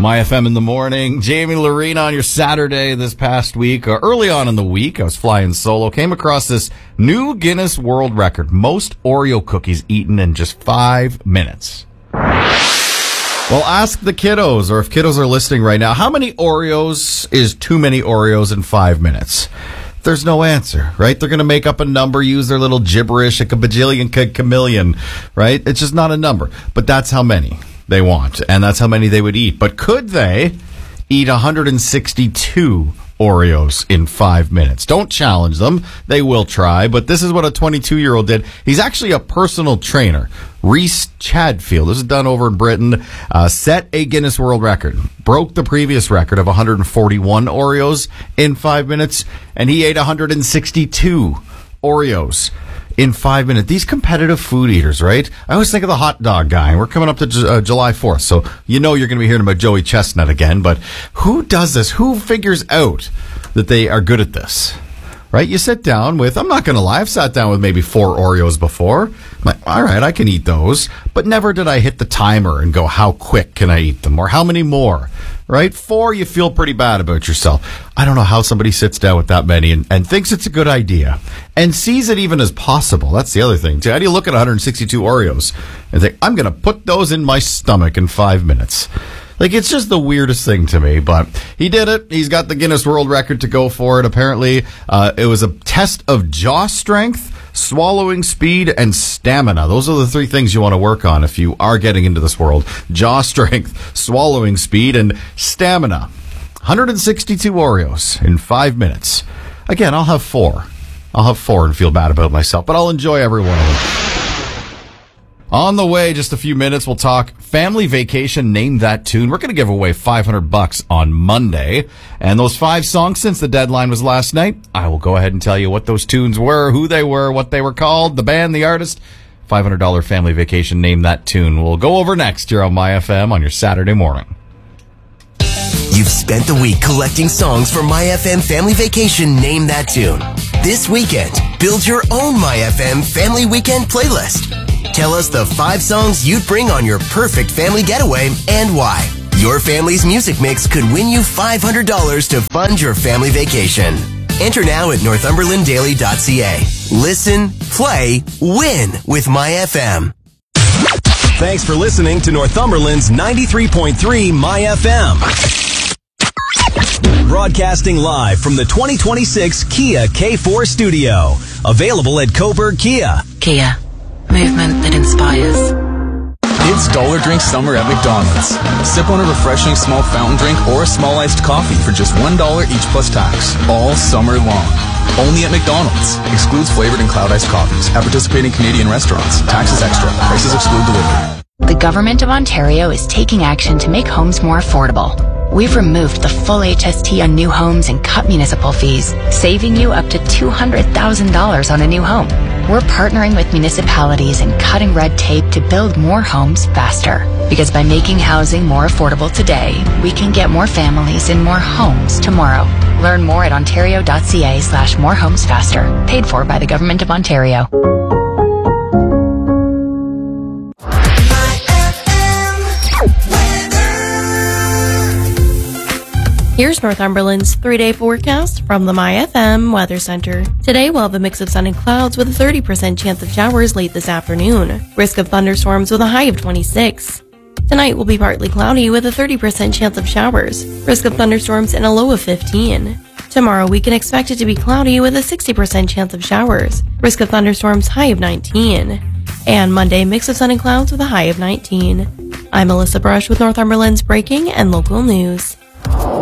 My FM in the morning. Jamie Lorena on your Saturday this past week. Early on in the week, I was flying solo. Came across this new Guinness World Record. Most Oreo cookies eaten in just 5 minutes. Well, ask the kiddos, or if kiddos are listening right now, how many Oreos is too many Oreos in 5 minutes? There's no answer, right? They're going to make up a number, use their little gibberish, like a bajillion, chameleon, right? It's just not a number. But that's how many they want, and that's how many they would eat. But could they eat 162 Oreos in 5 minutes? Don't challenge them. They will try, but this is what a 22-year-old did. He's actually a personal trainer. Reese Chadfield, this is done over in Britain, set a Guinness World Record. Broke the previous record of 141 Oreos in 5 minutes, and he ate 162 Oreos in 5 minutes. These competitive food eaters, right? I always think of the hot dog guy. We're coming up to July 4th, so you know you're going to be hearing about Joey Chestnut again. But who does this? Who figures out that they are good at this? Right? You sit down with, I'm not going to lie, I've sat down with maybe 4 Oreos before. I'm like, all right, I can eat those. But never did I hit the timer and go, how quick can I eat them? Or how many more? Right? 4, you feel pretty bad about yourself. I don't know how somebody sits down with that many and thinks it's a good idea and sees it even as possible. That's the other thing, too. How do you look at 162 Oreos and think, I'm going to put those in my stomach in 5 minutes? Like, it's just the weirdest thing to me, but he did it. He's got the Guinness World Record to go for it. Apparently, it was a test of jaw strength, swallowing speed, and stamina. Those are the 3 things you want to work on if you are getting into this world. Jaw strength, swallowing speed, and stamina. 162 Oreos in 5 minutes. Again, I'll have 4. I'll have 4 and feel bad about myself, but I'll enjoy every one of them. On the way, just a few minutes, we'll talk family vacation, name that tune. We're going to give away $500 on Monday. And those 5 songs, since the deadline was last night, I will go ahead and tell you what those tunes were, who they were, what they were called, the band, the artist. $500 family vacation, name that tune. We'll go over next here on My FM on your Saturday morning. You've spent the week collecting songs for My FM Family Vacation, Name That Tune. This weekend, build your own My FM Family Weekend playlist. Tell us the 5 songs you'd bring on your perfect family getaway and why. Your family's music mix could win you $500 to fund your family vacation. Enter now at northumberlanddaily.ca. Listen, play, win with My FM. Thanks for listening to Northumberland's 93.3 My FM. Broadcasting live from the 2026 Kia K4 studio. Available at Coburg Kia. Kia. Movement that inspires. It's Dollar Drink Summer at McDonald's. Sip on a refreshing small fountain drink or a small iced coffee for just $1 each plus tax. All summer long. Only at McDonald's. Excludes flavored and cloud iced coffees. At participating Canadian restaurants. Taxes extra. Prices exclude delivery. The Government of Ontario is taking action to make homes more affordable. We've removed the full HST on new homes and cut municipal fees, saving you up to $200,000 on a new home. We're partnering with municipalities and cutting red tape to build more homes faster. Because by making housing more affordable today, we can get more families in more homes tomorrow. Learn more at ontario.ca/morehomesfaster. Paid for by the Government of Ontario. Here's Northumberland's 3-day forecast from the My FM Weather Center. Today we'll have a mix of sun and clouds with a 30% chance of showers late this afternoon. Risk of thunderstorms with a high of 26. Tonight will be partly cloudy with a 30% chance of showers. Risk of thunderstorms and a low of 15. Tomorrow we can expect it to be cloudy with a 60% chance of showers. Risk of thunderstorms high of 19. And Monday, mix of sun and clouds with a high of 19. I'm Melissa Brush with Northumberland's breaking and local news.